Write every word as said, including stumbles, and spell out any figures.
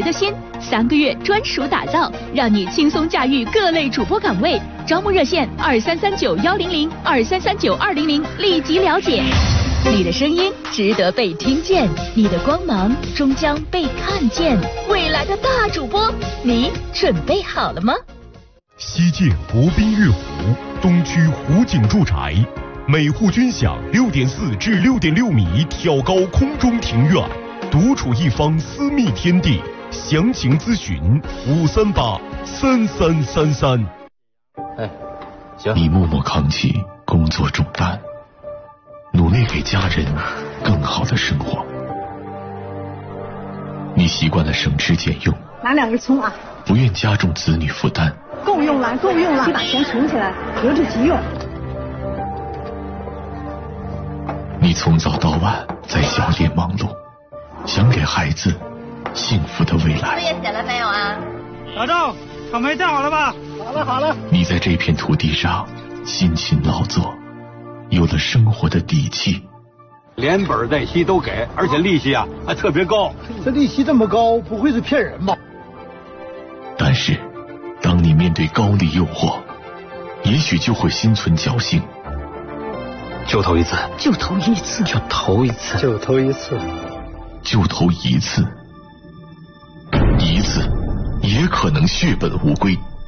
的心，三个月专属打造，让你轻松驾驭各类主播岗位。招募热线二三三九幺零零二三三九二零零，立即了解。你的声音值得被听见，你的光芒终将被看见。未来的大主播，你准备好了吗？ 西建国宾悦湖东区湖景住宅，每户均享六点四至六点六米挑高空中庭院，独处一方私密天地。详情咨询五三八三三三三。 哎，行。 你默默扛起工作重担，努力给家人更好的生活。你习惯了省吃俭用， 拿两根葱啊， 不愿加重子女负担。 够用了，够用了，你把钱存起来，留着急用。 你从早到晚在小店忙碌，想给孩子幸福的未来。 作业写了没有啊？ 老赵，草莓带好了吧？ 好了好了。 你在这片土地上辛勤劳作，有了生活的底气。 连本带息都给，而且利息啊还特别高。 这利息这么高，不会是骗人吧？ 但是，当你面对高利诱惑，也许就会心存侥幸。 就投一次， 就投一次， 就投一次，就投一次， 就投一次，一次也可能血本无归。